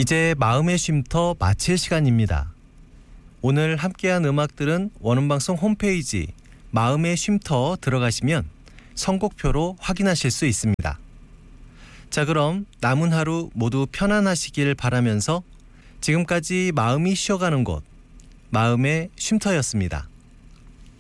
이제 마음의 쉼터 마칠 시간입니다. 오늘 함께한 음악들은 원음방송 홈페이지 마음의 쉼터 들어가시면 선곡표로 확인하실 수 있습니다. 자, 그럼 남은 하루 모두 편안하시길 바라면서 지금까지 마음이 쉬어가는 곳 마음의 쉼터였습니다.